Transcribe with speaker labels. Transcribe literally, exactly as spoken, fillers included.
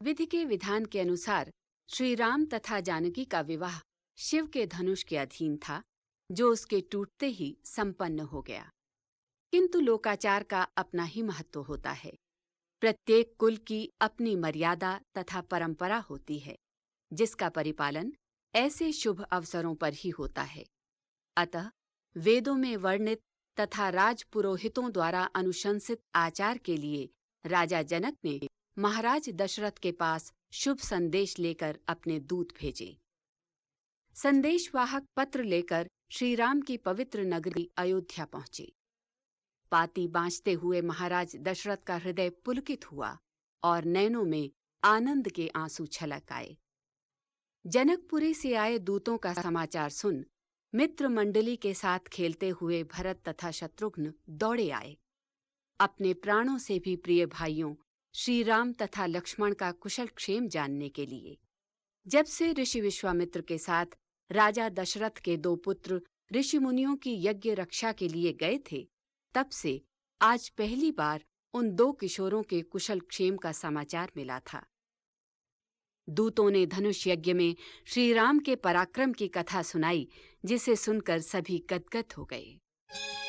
Speaker 1: विधि के विधान के अनुसार श्री राम तथा जानकी का विवाह शिव के धनुष के अधीन था, जो उसके टूटते ही संपन्न हो गया। किंतु लोकाचार का अपना ही महत्व होता है। प्रत्येक कुल की अपनी मर्यादा तथा परंपरा होती है, जिसका परिपालन ऐसे शुभ अवसरों पर ही होता है। अतः वेदों में वर्णित तथा राजपुरोहितों द्वारा अनुशंसित आचार के लिए राजा जनक ने महाराज दशरथ के पास शुभ संदेश लेकर अपने दूत भेजे। संदेशवाहक पत्र लेकर श्री राम की पवित्र नगरी अयोध्या पहुंचे। पाती बाँचते हुए महाराज दशरथ का हृदय पुलकित हुआ और नैनों में आनंद के आंसू छलक आए। जनकपुरी से आए दूतों का समाचार सुन मित्र मंडली के साथ खेलते हुए भरत तथा शत्रुघ्न दौड़े आए। अपने प्राणों से भी प्रिय भाइयों श्री राम तथा लक्ष्मण का कुशल क्षेम जानने के लिए। जब से ऋषि विश्वामित्र के साथ राजा दशरथ के दो पुत्र ऋषि मुनियों की यज्ञ रक्षा के लिए गए थे, तब से आज पहली बार उन दो किशोरों के कुशल क्षेम का समाचार मिला था। दूतों ने धनुष यज्ञ में श्री राम के पराक्रम की कथा सुनाई, जिसे सुनकर सभी गदगद हो गए।